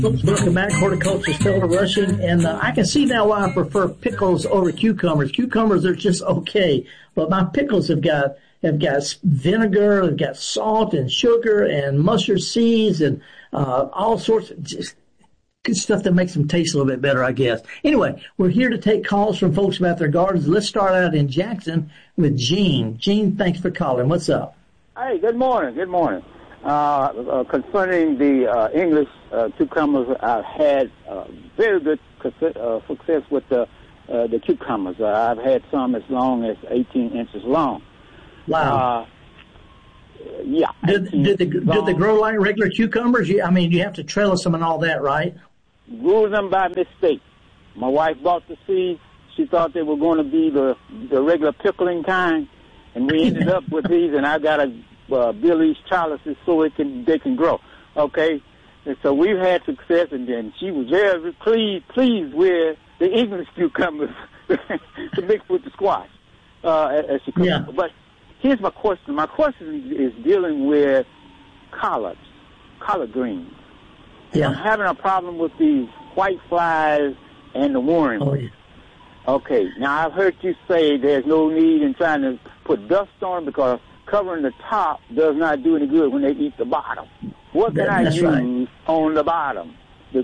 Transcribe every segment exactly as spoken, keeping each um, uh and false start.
Welcome back. Horticulturist Felder Rushing, and uh, I can see now why I prefer pickles over cucumbers. Cucumbers are just okay, but my pickles have got have got vinegar, have got salt and sugar and mustard seeds and uh, all sorts of just good stuff that makes them taste a little bit better, I guess. Anyway, we're here to take calls from folks about their gardens. Let's start out in Jackson with Gene. Gene, thanks for calling. What's up? Hey, good morning. Good morning. Uh, uh, concerning the uh, English uh, cucumbers, I've had uh, very good uh, success with the uh, the cucumbers. Uh, I've had some as long as eighteen inches long. Wow. Uh, yeah. Did, did, they, did they grow like regular cucumbers? You, I mean, you have to trellis them and all that, right? Grew them by mistake. My wife bought the seeds. She thought they were going to be the the regular pickling kind, and we ended up with these. And I got a Uh, Billy's trellises so it can they can grow. Okay, and so we've had success, and then she was very pleased pleased with the English cucumbers to mix with the squash uh, as she comes. Yeah. But here's my question. My question is dealing with collards, collard greens. Yeah. I'm having a problem with these white flies and the worms. Oh, yeah. Okay, now I've heard you say there's no need in trying to put dust on because covering the top does not do any good when they eat the bottom. What can That, I that's use right. on the bottom? The,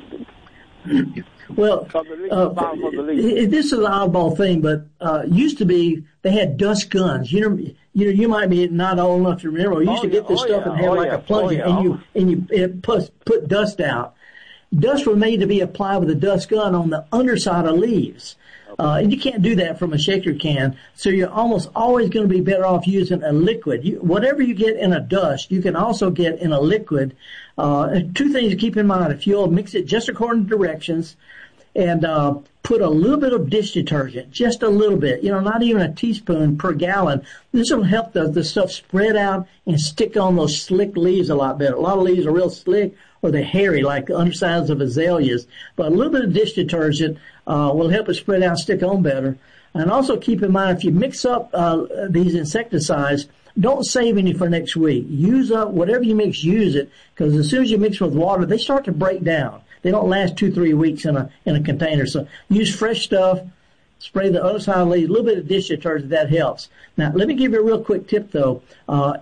Well, of the leaf, uh, the bottom of the leaf. this is an oddball thing, but uh, used to be they had dust guns. You know, you know, you might be not old enough to remember. We used Oh, to get yeah. this Oh, stuff yeah. and have Oh, like yeah. a plunger, Oh, yeah. and you and you it put put dust out. Dust was made to be applied with a dust gun on the underside of leaves. Uh, and you can't do that from a shaker can, so you're almost always going to be better off using a liquid. You, whatever you get in a dust, you can also get in a liquid. Uh, two things to keep in mind. If you'll mix it just according to directions and uh, put a little bit of dish detergent, just a little bit, you know, not even a teaspoon per gallon. This will help the, the stuff spread out and stick on those slick leaves a lot better. A lot of leaves are real slick or they're hairy like the undersides of azaleas. But a little bit of dish detergent uh, will help it spread out and stick on better. And also keep in mind, if you mix up uh, these insecticides, don't save any for next week. Use up whatever you mix, use it, because as soon as you mix with water, they start to break down. They don't last two, three weeks in a in a container. So use fresh stuff. Spray the other side of the leaves, a little bit of dish detergent, that helps. Now, let me give you a real quick tip, though. Uh,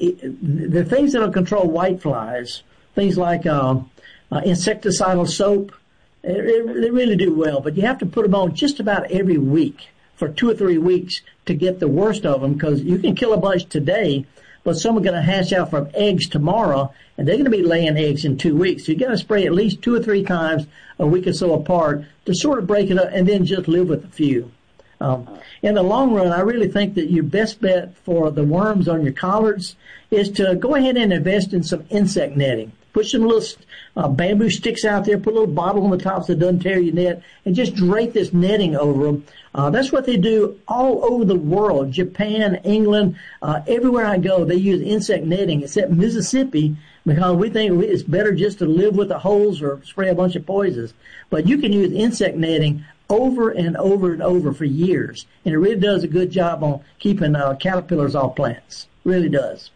it, the things that will control whiteflies, things like um, uh, insecticidal soap, it, it, they really do well. But you have to put them on just about every week for two or three weeks to get the worst of them, because you can kill a bunch today, but some are going to hatch out from eggs tomorrow, and they're going to be laying eggs in two weeks. So you got to spray at least two or three times a week or so apart to sort of break it up, and then just live with a few. Um, in the long run, I really think that your best bet for the worms on your collards is to go ahead and invest in some insect netting. Put some little uh, bamboo sticks out there, put a little bottle on the top so it doesn't tear your net, and just drape this netting over them. Uh, that's what they do all over the world. Japan, England, uh, everywhere I go, they use insect netting, except Mississippi, because we think it's better just to live with the holes or spray a bunch of poisons. But you can use insect netting over and over and over for years, and it really does a good job on keeping uh, caterpillars off plants. Really does.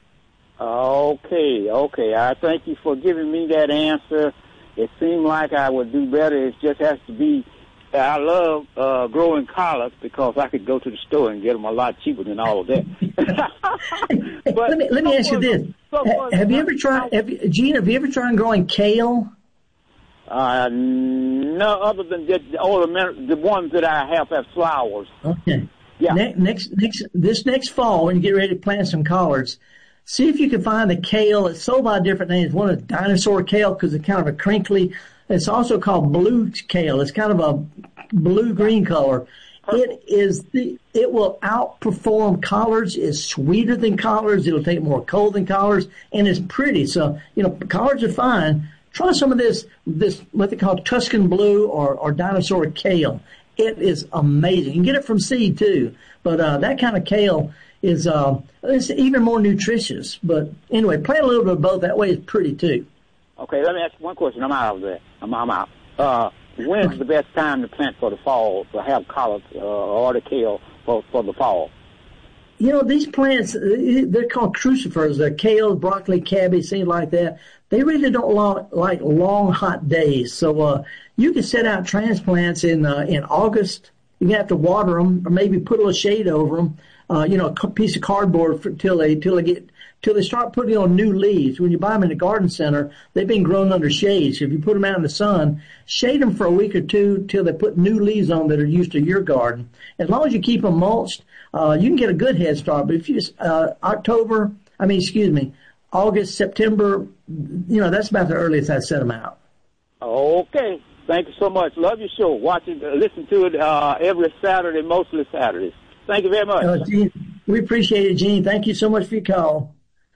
Okay, okay. I thank you for giving me that answer. It seemed like I would do better. It just has to be. I love uh, growing collards because I could go to the store and get them a lot cheaper than all of that. Hey, but let me let me so ask you this: so ha, have you ever tried, have you, Gene? Have you ever tried growing kale? Uh, no, other than the, the ornament, the ones that I have have flowers. Okay. Yeah. Ne- next, next, this next fall, when you get ready to plant some collards, see if you can find the kale. It's sold by different names. One is dinosaur kale because it's kind of a crinkly. It's also called blue kale. It's kind of a blue-green color. It is the, it will outperform collards. It's sweeter than collards. It'll take more cold than collards, and it's pretty. So, you know, collards are fine. Try some of this, this, what they call Tuscan blue or, or dinosaur kale. It is amazing. You can get it from seed too. But, uh, that kind of kale is, uh, it's even more nutritious. But anyway, plant a little bit of both. That way it's pretty too. Okay, let me ask you one question. I'm out of there. I'm, I'm out. Uh, when's the best time to plant for the fall, to have collards uh, or the kale for, for the fall? you know, these plants, they're called crucifers. They're kale, broccoli, cabbage, things like that. They really don't lo- like long, hot days. So uh, you can set out transplants in uh, in August. You have to water them, or maybe put a little shade over them. Uh, you know, a piece of cardboard for, till they till they get till they start putting on new leaves. When you buy them in the garden center, they've been grown under shade. So if you put them out in the sun, shade them for a week or two till they put new leaves on that are used to your garden. As long as you keep them mulched, uh, you can get a good head start. But if you uh, October, I mean, excuse me, August, September, you know, that's about the earliest I set them out. Okay. Thank you so much. Love your show. Watch it, uh, listen to it uh, every Saturday, mostly Saturdays. Thank you very much. Uh, Gene, we appreciate it, Gene. Thank you so much for your call.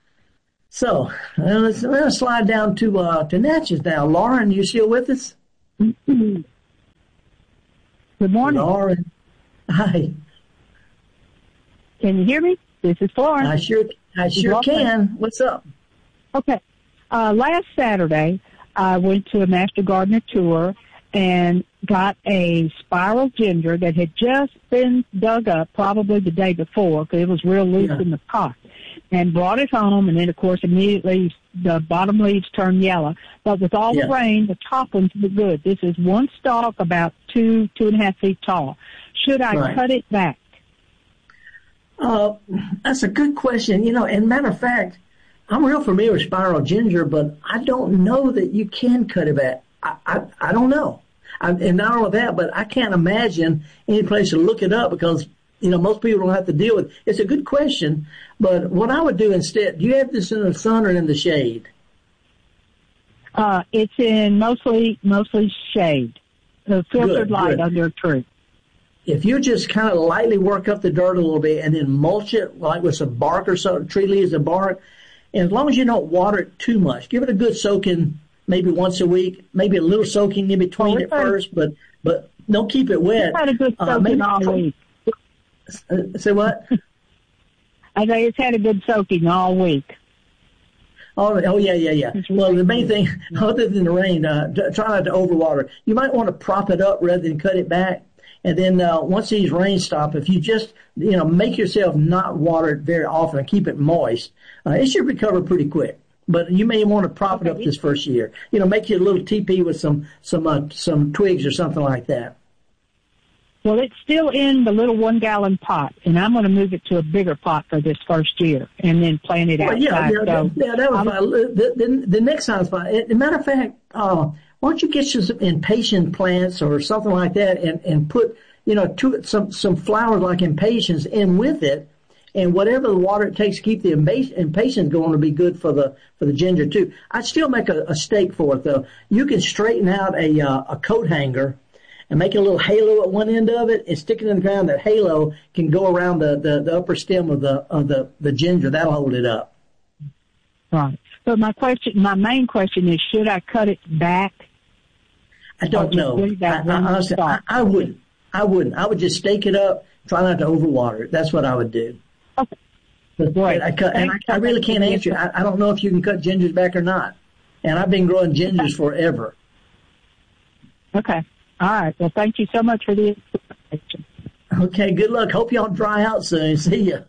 So uh, let's, let's slide down to uh, to Natchez now. Lauren, you still with us? Good morning. Lauren, hi. Can you hear me? This is Lauren. I sure, I sure can. What's up? Okay. Uh, last Saturday, I went to a Master Gardener tour and got a spiral ginger that had just been dug up probably the day before because it was real loose yeah. in the pot, and brought it home. And then, of course, immediately the bottom leaves turned yellow. But with all yeah. the rain, the top ones were good. This is one stalk about two, two and a half feet tall. Should I right. cut it back? Uh, that's a good question. You know, and matter of fact, I'm real familiar with spiral ginger, but I don't know that you can cut it back. I, I, I don't know. I, and not only that, but I can't imagine any place to look it up because, you know, most people don't have to deal with it. It's a good question, but what I would do instead, do you have this in the sun or in the shade? Uh, it's in mostly, mostly shade, the filtered good, light good. under a tree. If you just kind of lightly work up the dirt a little bit and then mulch it like with some bark or something, tree leaves and bark, and as long as you don't water it too much, give it a good soaking maybe once a week, maybe a little soaking in between oh, at first, but but don't keep it wet. It's had a good soaking uh, all week. Uh, say what? I say it's had a good soaking all week. Oh, oh yeah, yeah, yeah. Well, the main thing, other than the rain, uh, try not to overwater. You might want to prop it up rather than cut it back. And then uh, once these rains stop, if you just, you know, make yourself not water it very often and keep it moist, uh, it should recover pretty quick. But you may want to prop okay. it up this first year. You know, make you a little teepee with some some uh, some twigs or something like that. Well, it's still in the little one-gallon pot, and I'm going to move it to a bigger pot for this first year and then plant it well, outside. Yeah, yeah, so yeah, that was fine. The, the, the next size fine. As a matter of fact, uh, why don't you get you some impatient plants or something like that and, and put, you know, two, some, some flowers like impatiens in with it, and whatever the water it takes to keep the impatiens going will be good for the, for the ginger too. I'd still make a, a stake for it though. You can straighten out a, uh, a coat hanger and make a little halo at one end of it and stick it in the ground. That halo can go around the, the, the upper stem of the, of the, the ginger. That'll hold it up. Right. But my question, my main question is, should I cut it back? I don't know. I, I, honestly, I, I wouldn't. I wouldn't. I would just stake it up, try not to overwater it. That's what I would do. Okay. But right. I, cut, and I, I really can't answer. I, I don't know if you can cut gingers back or not. And I've been growing gingers forever. Okay. All right. Well, thank you so much for the information. Okay. Good luck. Hope y'all dry out soon. See ya.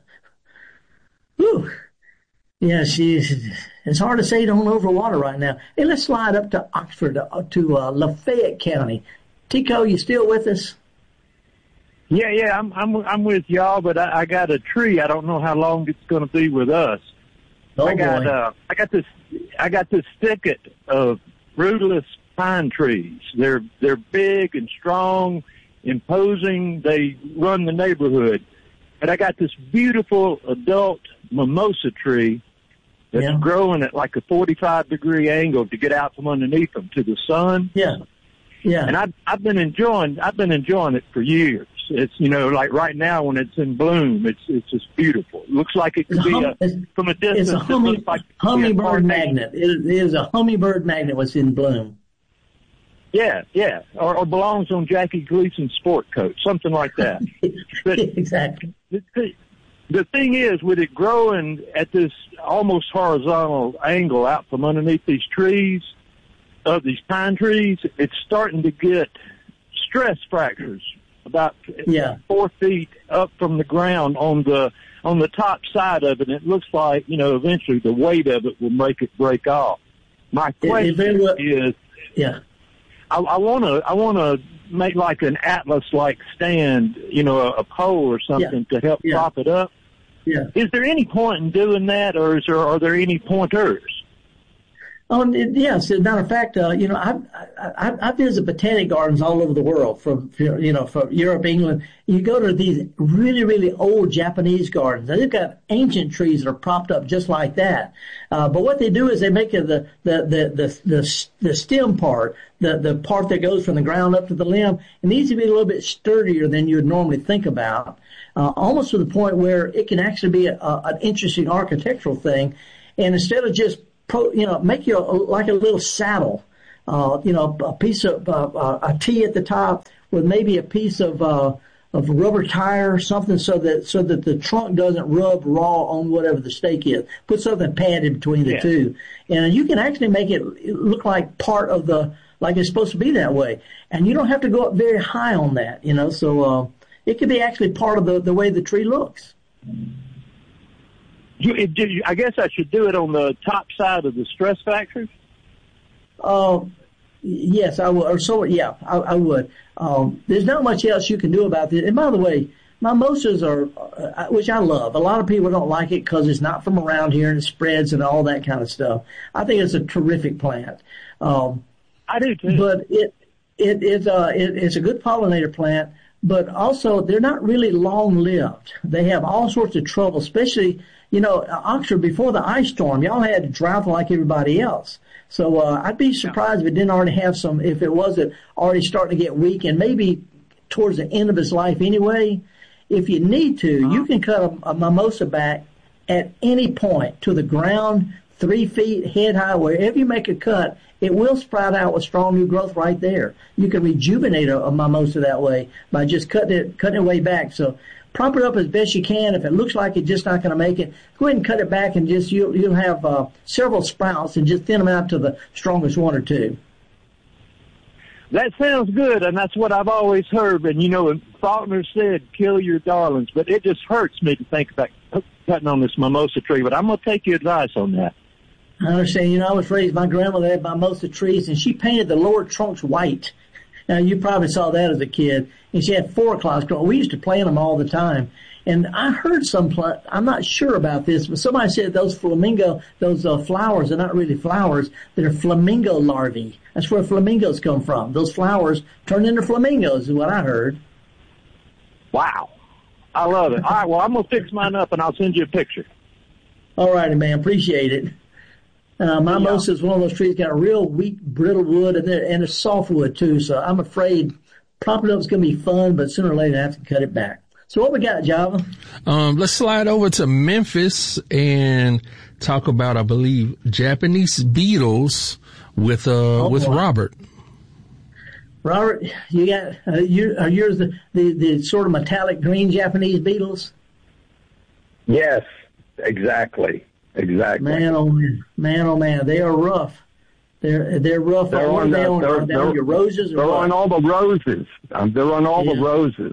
Whew. Yeah, she's, it's hard to say don't overwater right now. Hey, let's slide up to Oxford, uh, to uh, Lafayette County. Tico, you still with us? Yeah, yeah, I'm I'm I'm with y'all, but I, I got a tree. I don't know how long it's going to be with us. Oh I got boy. uh, I got this I got this thicket of rootless pine trees. They're they're big and strong, imposing. They run the neighborhood. But I got this beautiful adult mimosa tree that's yeah. growing at like a forty-five degree angle to get out from underneath them to the sun. Yeah, yeah. And I've I've been enjoying I've been enjoying it for years. It's, you know, like right now when it's in bloom, it's it's just beautiful. It looks like it could it's be hum, a, from a distance. It's a humming, it like hummingbird magnet. It is a hummingbird magnet what's in bloom. Yeah, yeah, or, or belongs on Jackie Gleason's sport coat, something like that. But exactly. The, the, the thing is, with it growing at this almost horizontal angle out from underneath these trees, of these pine trees, it's starting to get stress fractures about yeah. four feet up from the ground on the on the top side of it. And it looks like, you know, eventually the weight of it will make it break off. My question it, it well, is, yeah, I, I want to I want to make like an Atlas-like stand, you know, a, a pole or something yeah. to help yeah. prop it up. Yeah. Is there any point in doing that, or is there are there any pointers? Um, it, yes, as a matter of fact, uh, you know, I, I, I visit botanic gardens all over the world, from, you know, from Europe, England. You go to these really, really old Japanese gardens. They've got ancient trees that are propped up just like that. Uh, but what they do is they make the, the, the, the, the, the stem part, the, the part that goes from the ground up to the limb, it needs to be a little bit sturdier than you would normally think about, uh, almost to the point where it can actually be a, a, an interesting architectural thing. And instead of just Pro, you know, make you a, like a little saddle, uh, you know, a piece of uh, a T at the top with maybe a piece of uh, of rubber tire or something, so that so that the trunk doesn't rub raw on whatever the stake is. Put something padded between the yeah. two, and you can actually make it look like part of the like it's supposed to be that way. And you don't have to go up very high on that, you know. So uh, it could be actually part of the the way the tree looks. You, it, I guess I should do it on the top side of the stress factors. Uh, yes, I would. Or so, yeah, I, I would. Um, there's not much else you can do about this. And by the way, mimosas are, uh, which I love. A lot of people don't like it because it's not from around here and it spreads and all that kind of stuff. I think it's a terrific plant. Um, I do too. But it it it's uh it, it's a good pollinator plant. But also, they're not really long-lived. They have all sorts of trouble, especially, you know, Oxford, before the ice storm, y'all had drought like everybody else. So uh, I'd be surprised if it didn't already have some, if it wasn't already starting to get weak and maybe towards the end of its life anyway. If you need to, uh-huh. you can cut a, a mimosa back at any point to the ground, three feet, head high, wherever you make a cut, it will sprout out with strong new growth right there. You can rejuvenate a, a mimosa that way by just cutting it, cutting it way back. So prop it up as best you can. If it looks like it's just not going to make it, go ahead and cut it back and just, you'll, you'll have uh, several sprouts and just thin them out to the strongest one or two. That sounds good, and that's what I've always heard. And, you know, Faulkner said, kill your darlings, but it just hurts me to think about cutting on this mimosa tree. But I'm going to take your advice on that. I understand. You know, I was raised, my grandmother had mimosa trees, and she painted the lower trunks white. Now, you probably saw that as a kid. And she had four o'clocks growing. We used to plant them all the time. And I heard some, plant, I'm not sure about this, but somebody said those flamingo, those uh, flowers are not really flowers. They're flamingo larvae. That's where flamingos come from. Those flowers turn into flamingos is what I heard. Wow. I love it. All right, well, I'm going to fix mine up, and I'll send you a picture. All righty, man. Appreciate it. Uh, mimosa is one of those trees got a real weak, brittle wood, and, and it's soft wood, too. So I'm afraid propping it up is going to be fun, but sooner or later I have to cut it back. So what we got, Java? Um, let's slide over to Memphis and talk about, I believe, Japanese beetles with uh oh, with boy. Robert. Robert, you got uh, you are yours the, the the sort of metallic green Japanese beetles? Yes, exactly. Exactly. Man, oh man, man, oh man, they are rough. They're they're rough. They're on, they the, on, they're, on they're, your roses. Or they're what? on all the roses. Um, they're on all yeah. the roses.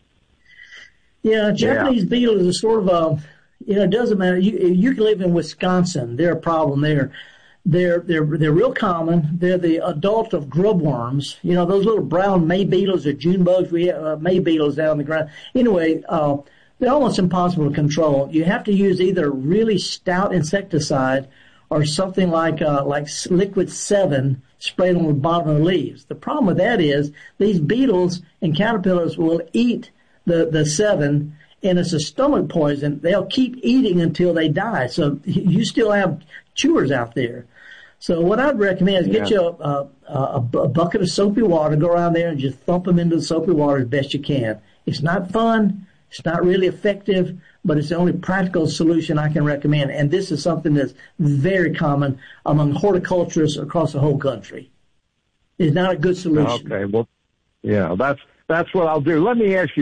Yeah, Japanese yeah. beetle is a sort of a, you know, it doesn't matter. You you can live in Wisconsin. They're a problem there. They're they're they're real common. They're the adult of grubworms. You know, those little brown May beetles or June bugs. We have uh, May beetles down on the ground. Anyway, uh, they're almost impossible to control. You have to use either really stout insecticide or something like uh, like liquid seven sprayed on the bottom of the leaves. The problem with that is these beetles and caterpillars will eat the the seven, and it's a stomach poison. They'll keep eating until they die. So you still have chewers out there. So what I'd recommend is get yeah. you a, a, a bucket of soapy water, go around there and just thump them into the soapy water as best you can. It's not fun. It's not really effective, but it's the only practical solution I can recommend. And this is something that's very common among horticulturists across the whole country. It's not a good solution. Okay, well, yeah, that's that's what I'll do. Let me ask you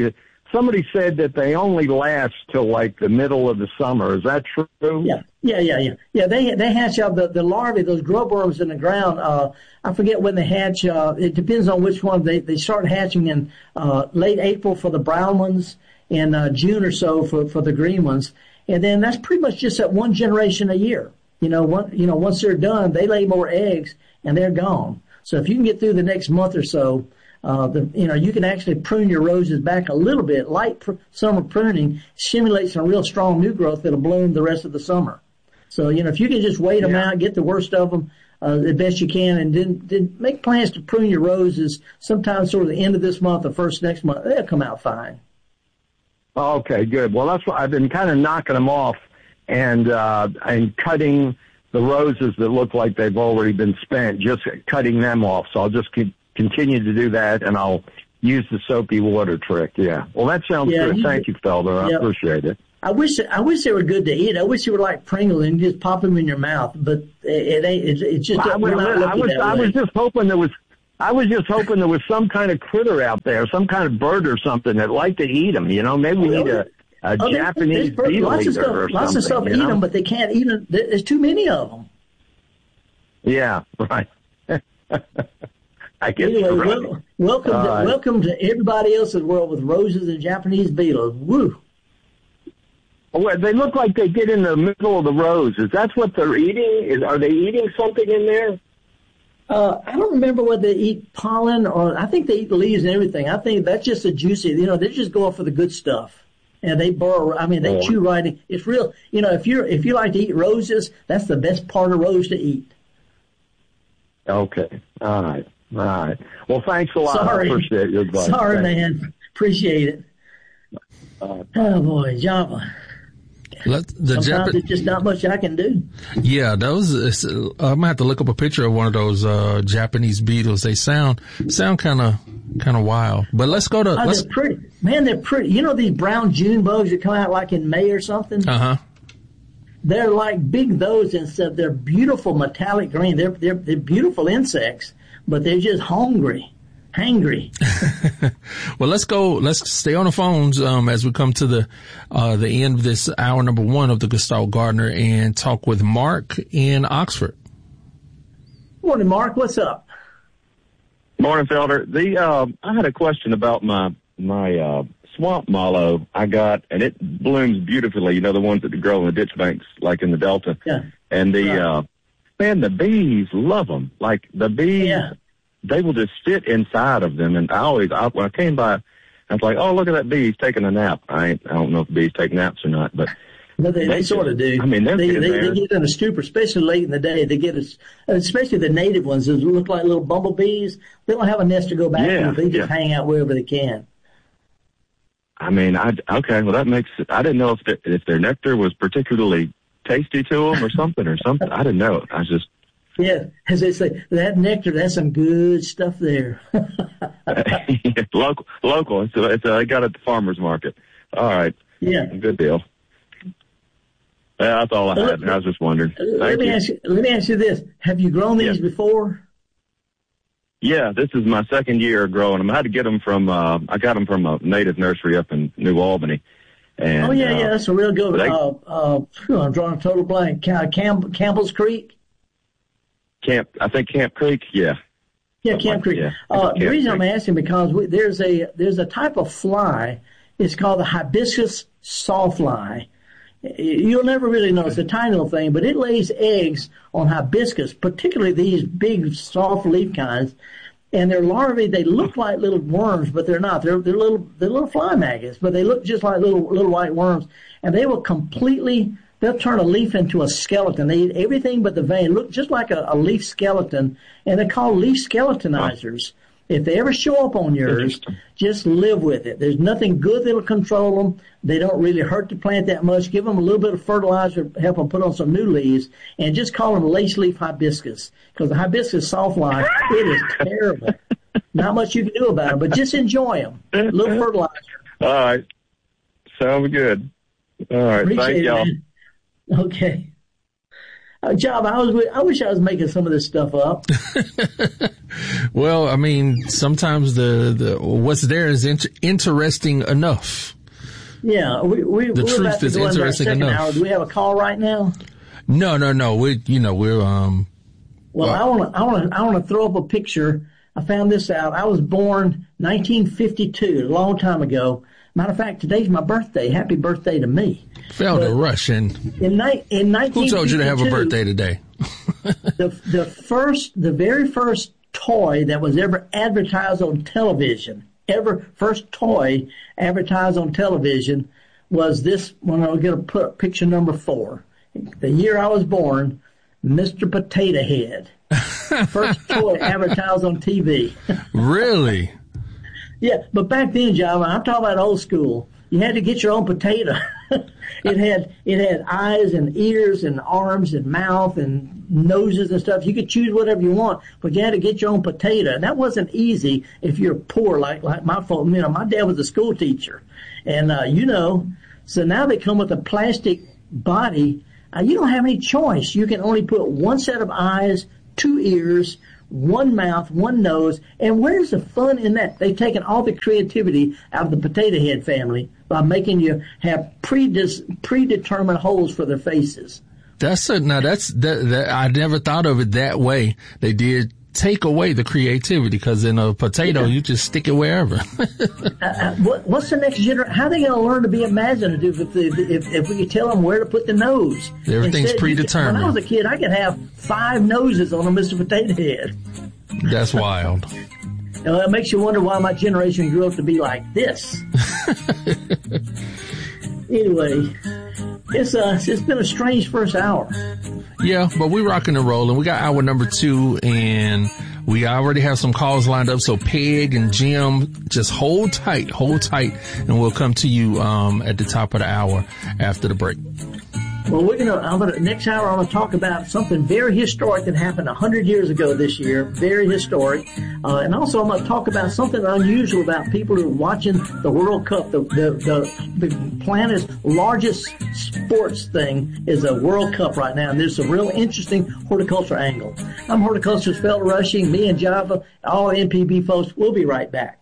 somebody said that they only last till like the middle of the summer. Is that true? Yeah, yeah, yeah, yeah. Yeah, they they hatch out the, the larvae, those grub worms in the ground. Uh, I forget when they hatch. Uh, it depends on which one. They they start hatching in uh, late April for the brown ones, and uh, June or so for, for the green ones. And then that's pretty much just that one generation a year. You know, one, you know, once they're done, they lay more eggs and they're gone. So if you can get through the next month or so, uh, the, you know, you can actually prune your roses back a little bit. Light pr- summer pruning stimulates some real strong new growth that'll bloom the rest of the summer. So, you know, if you can just wait them Yeah. out, get the worst of them, uh, the best you can, and then, then make plans to prune your roses sometime sort of the end of this month or first next month, they'll come out fine. Okay, good. Well, that's what I've been kind of knocking them off and uh, and cutting the roses that look like they've already been spent, just cutting them off. So I'll just keep, continue to do that, and I'll use the soapy water trick. Yeah. Well, that sounds Yeah, good. you Thank do- you, Felder. I Yep. appreciate it. I wish I wish they were good to eat. I wish they were like Pringles and you just pop them in your mouth. But it, it ain't. It, it's just I was, we're not I looking was, that I way. was just hoping there was. I was just hoping there was some kind of critter out there, some kind of bird or something that liked to eat them. You know, maybe we need a, a Oh, there- Japanese there's beetle lots of eater stuff, or lots something. of stuff you eat know? them, but they can't eat them. There- There's too many of them. Yeah, right. I guess Anyway, you're right. wel- welcome to, All right. welcome to everybody else's world with roses and Japanese beetles. Woo! Well, they look like they get in the middle of the roses. That's what they're eating. Is are they eating something in there? Uh, I don't remember whether they eat pollen or I think they eat leaves and everything. I think that's just a juicy. You know, they're just going for the good stuff. And they burrow. I mean, they Oh. chew right in. It's real. You know, if you're if you like to eat roses, that's the best part of rose to eat. Okay. All right. All right. Well, thanks a lot. Sorry. I appreciate your advice. Sorry, Thank you. man. Appreciate it. Uh, Oh boy, Java. Let the Sometimes Jap- there's just not much I can do. yeah, those. Is, uh, I'm gonna have to look up a picture of one of those uh, Japanese beetles. They sound sound kind of kind of wild. But let's go to Oh, let's. they're pretty. Man, they're pretty. You know these brown June bugs that come out like in May or something? Uh huh. They're like big those and stuff. They're beautiful metallic green. They're, they're, they're beautiful insects, but they're just hungry. Hangry. Well, let's go. Let's stay on the phones um, as we come to the uh, the end of this hour number one of the Gestalt Gardener and talk with Mark in Oxford. Morning, Mark. What's up? Morning, Felder. The uh, I had a question about my my uh, swamp mallow I got, and it blooms beautifully. You know, the ones that grow in the ditch banks, like in the Delta. Yeah. And the Right. uh, man, the bees love them. Like the bees, Yeah. they will just sit inside of them. And I always, I, when I came by, I was like, oh, look at that bee. He's taking a nap. I ain't, I don't know if bees take naps or not, but No, they, they, They sort of do. do. I mean, they're they, in they, there. they get in a stupor, especially late in the day. They get, a, especially the native ones that look like little bumblebees. They don't have a nest to go back Yeah, to. They just yeah. hang out wherever they can. I mean, I, okay, well, that makes, I didn't know if, the, if their nectar was particularly tasty to them or something or something. I didn't know. I just, Yeah, as they say, that nectar, that's some good stuff there. local, local. It's, it's, uh, I got it at the farmer's market. All right. Yeah. Good deal. Yeah, that's all I had. I was just wondering. Let Thank me you. ask you. Let me ask you this: have you grown these Yeah. before? Yeah, this is my second year growing them. I had to get them from, uh, I got them from a native nursery up in New Albany. And, oh yeah, uh, yeah, that's a real good. they- Uh, uh, phew, I'm drawing a total blank. Cam- Cam- Campbell's Creek. Camp, I think Camp Creek, yeah. Yeah, Something Camp like- Creek. yeah, Uh, Camp the reason I'm Creek. asking because we, there's a there's a type of fly. It's called the hibiscus sawfly. You'll never really know. It's a tiny little thing, but it lays eggs on hibiscus, particularly these big soft leaf kinds. And their larvae, they look like little worms, but they're not. They're they're little they're little fly maggots, but they look just like little little white worms. And they will completely they'll turn a leaf into a skeleton. They eat everything but the vein. Look just like a, a leaf skeleton, and they're called leaf skeletonizers. If they ever show up on yours, just live with it. There's nothing good that'll control them. They don't really hurt the plant that much. Give them a little bit of fertilizer, help them put on some new leaves, and just call them lace leaf hibiscus. Because the hibiscus sawfly, it is terrible. Not much you can do about it, but just enjoy them. A little fertilizer. All right. Sounds good. All right. Appreciate Thank it, y'all. man. Okay. Uh, Job, I was, I wish I was making some of this stuff up. Well, I mean, sometimes the, the what's there is in- interesting enough. Yeah, we, we, the we're truth about to is go into our interesting second enough. hour. Do we have a call right now? No, no, no. We, you know, we're um. Well, well I want to, I want to, I want to throw up a picture. I found this out. I was born nineteen fifty-two, a long time ago. Matter of fact, today's my birthday. Happy birthday to me. Felt a rush in. In, ni- in nineteen fifty-two. Who told you to have a birthday today? the the first, the very first toy that was ever advertised on television, ever first toy advertised on television was this one. I'm going to put picture number four. The year I was born, Mister Potato Head. First toy advertised on T V. Really? Yeah, but back then, John, I'm talking about old school. You had to get your own potato. it had it had eyes and ears and arms and mouth and noses and stuff. You could choose whatever you want, but you had to get your own potato. And that wasn't easy if you're poor, like like my folks. You know, my dad was a school teacher, and uh, you know, so now they come with a plastic body. Uh, you don't have any choice. You can only put one set of eyes, two ears, one mouth, one nose, and where's the fun in that? They've taken all the creativity out of the Potato Head family by making you have predis- predetermined holes for their faces. That's a, now that's, that, that, I never thought of it that way. They did take away the creativity because in a potato, yeah. you just stick it wherever. uh, what, what's the next generation? How are they going to learn to be imaginative if, the, if, if we could tell them where to put the nose? Everything's Instead, predetermined. When I was a kid, I could have five noses on a Mister Potato Head. That's wild. You know, it makes you wonder why my generation grew up to be like this. Anyway, it's uh, it's been a strange first hour. Yeah, but we're rocking and rolling. We got hour number two, and we already have some calls lined up. So Peg and Jim, just hold tight, hold tight, and we'll come to you um at the top of the hour after the break. Well, we're gonna, I'm gonna, next hour I'm gonna talk about something very historic that happened a hundred years ago this year. Very historic. Uh, and also I'm gonna talk about something unusual about people who are watching the World Cup. The, the, the, the planet's largest sports thing is a World Cup right now. And there's a real interesting horticulture angle. I'm horticulturist Felt Rushing, me and Java, all N P B folks. We'll be right back.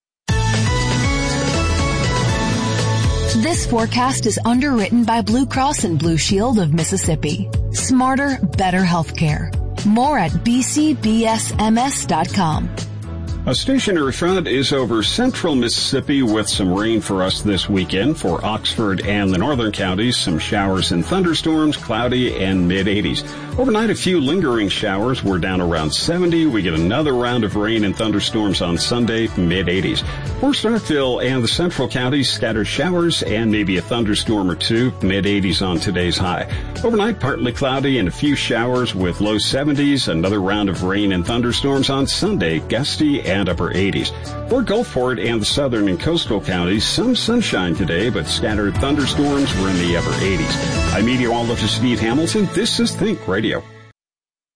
This forecast is underwritten by Blue Cross and Blue Shield of Mississippi. Smarter, better healthcare. More at b c b s m s dot com. A stationary front is over central Mississippi with some rain for us this weekend. For Oxford and the northern counties, some showers and thunderstorms, cloudy and mid eighties. Overnight, a few lingering showers. We're down around seventy. We get another round of rain and thunderstorms on Sunday, mid eighties. For Starkville and the central counties, scattered showers and maybe a thunderstorm or two, mid eighties on today's high. Overnight, partly cloudy and a few showers with low seventies. Another round of rain and thunderstorms on Sunday, gusty and and upper eighties. For Gulfport and the southern and coastal counties, some sunshine today, but scattered thunderstorms were in the upper eighties. I'm meteorologist Steve Hamilton. This is Think Radio.